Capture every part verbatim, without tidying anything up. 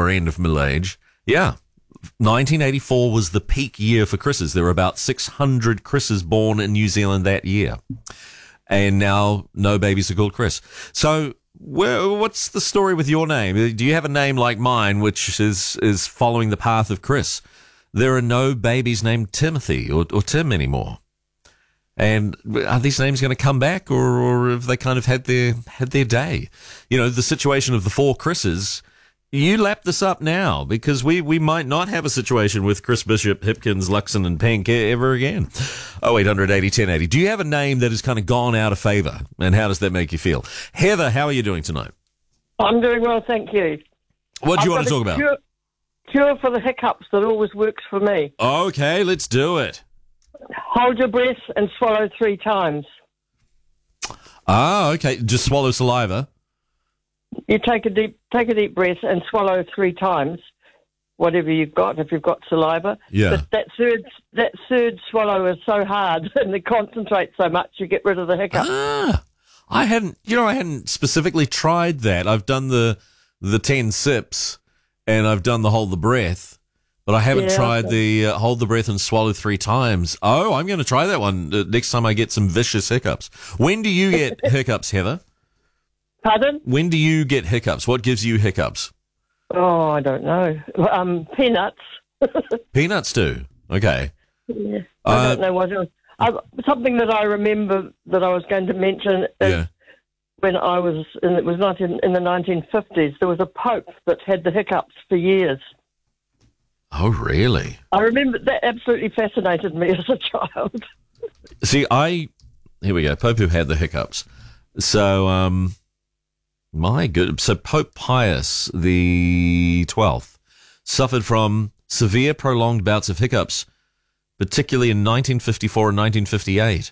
lower end of middle age. Yeah. nineteen eighty-four was the peak year for Chris's. There were about six hundred Chris's born in New Zealand that year. And now no babies are called Chris. So where, what's the story with your name? Do you have a name like mine, which is, is following the path of Chris? There are no babies named Timothy or, or Tim anymore. And are these names going to come back, or, or have they kind of had their had their day? You know, the situation of the four Chris's, you lap this up now, because we, we might not have a situation with Chris Bishop, Hipkins, Luxon, and Pink ever again. oh eight hundred eighty ten eighty. Do you have a name that has kind of gone out of favour, and how does that make you feel? Heather, how are you doing tonight? I'm doing well, thank you. What do you I've want to got talk a about? Cure, cure for the hiccups that always works for me. Okay, let's do it. Hold your breath and swallow three times. Ah, okay. Just swallow saliva. You take a deep take a deep breath and swallow three times, whatever you've got, if you've got saliva. Yeah. But that third that third swallow is so hard and they concentrate so much you get rid of the hiccup. Ah, I hadn't, you know, I hadn't specifically tried that. I've done the the ten sips and I've done the hold the breath. But I haven't Yeah, tried okay. the uh, hold the breath and swallow three times. Oh, I'm going to try that one uh, next time I get some vicious hiccups. When do you get hiccups, Heather? Pardon? When do you get hiccups? What gives you hiccups? Oh, I don't know. Um, peanuts. Peanuts do. Okay. Yeah. Uh, I don't know what else. I, something that I remember that I was going to mention is Yeah. when I was, and it was nineteen, in the nineteen fifties, there was a pope that had the hiccups for years. Oh, really? I remember that absolutely fascinated me as a child. See, I here we go. Pope who had the hiccups. So, um, my good. So Pope Pius the twelfth suffered from severe, prolonged bouts of hiccups, particularly in nineteen fifty-four and nineteen fifty-eight.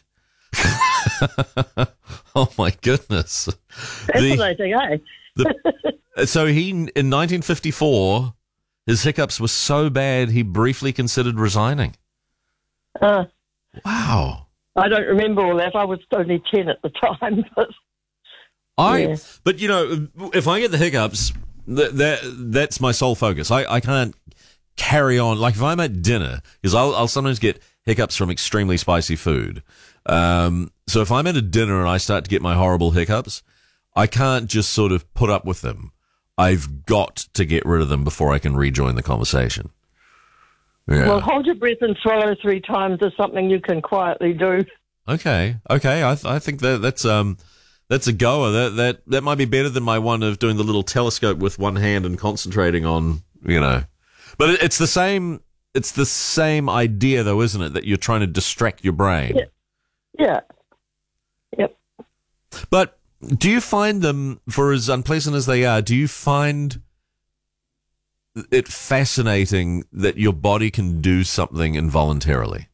Oh my goodness! Fascinating, eh? The, so he in nineteen fifty-four, his hiccups were so bad he briefly considered resigning. Uh, Wow. I don't remember all that. I was only ten at the time. But I, Yeah. but you know, if I get the hiccups, that, that that's my sole focus. I, I can't carry on. Like if I'm at dinner, because I'll, I'll sometimes get hiccups from extremely spicy food. Um, so if I'm at a dinner and I start to get my horrible hiccups, I can't just sort of put up with them. I've got to get rid of them before I can rejoin the conversation. Yeah. Well, hold your breath and swallow three times is something you can quietly do. Okay. Okay. I, th- I think that that's, um, that's a goer. That, that, that might be better than my one of doing the little telescope with one hand and concentrating on, you know, but it, it's the same, it's the same idea though, isn't it? That you're trying to distract your brain. Yeah. Yeah. Yep. But do you find them, for as unpleasant as they are, do you find it fascinating that your body can do something involuntarily?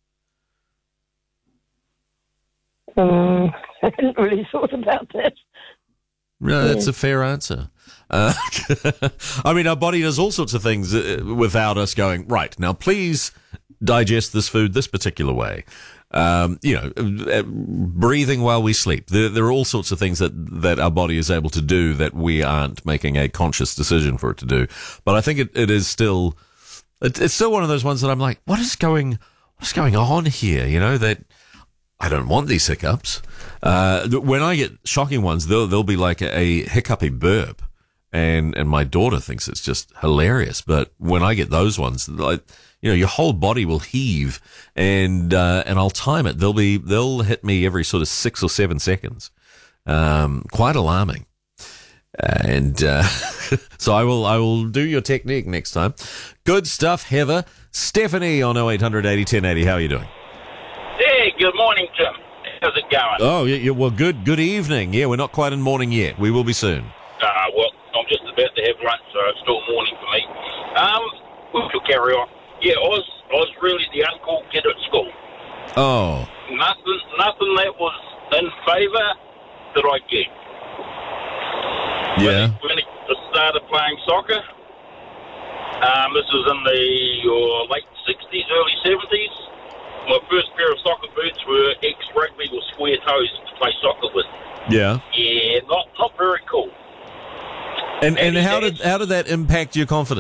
Um, I hadn't really thought about that. No, that's a fair answer. Uh, I mean, our body does all sorts of things uh, without us going, right, now please digest this food this particular way. Um, you know, uh, breathing while we sleep. There, there are all sorts of things that, that our body is able to do that we aren't making a conscious decision for it to do. But I think it, it is still, it, it's still one of those ones that I'm like, what is going, what's going on here? You know, that I don't want these hiccups. Uh, when I get shocking ones, they'll, they'll be like a, a hiccupy burp. And, and my daughter thinks it's just hilarious. But when I get those ones, like, you know, your whole body will heave, and uh, and I'll time it. They'll be they'll hit me every sort of six or seven seconds. Um, quite alarming. And uh, so I will I will do your technique next time. Good stuff, Heather. Stephanie on oh eight hundred eighty ten eighty. How are you doing? Hey, good morning, Tim. How's it going? Oh, yeah, yeah, well, good good evening. Yeah, we're not quite in morning yet. We will be soon. Uh, well, I'm just about to have lunch, so it's still morning for me. Um, we shall carry on. Yeah, I was I was really the uncool kid at school. Oh, Nothing nothing that was in favour that I get. yeah. When I started playing soccer, um, this was in the uh, late sixties, early seventies. My first pair of soccer boots were ex-rugby with square toes to play soccer with. Yeah. Yeah, not not very cool. And and how did how did that impact your confidence?